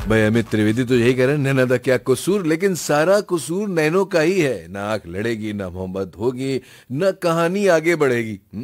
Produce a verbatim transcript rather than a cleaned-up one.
भाई अमित त्रिवेदी तो यही कह रहे हैं, नैना दा क्या कसूर, लेकिन सारा कसूर नैनो का ही है। ना आंख लड़ेगी, ना मोहब्बत होगी, ना कहानी आगे बढ़ेगी।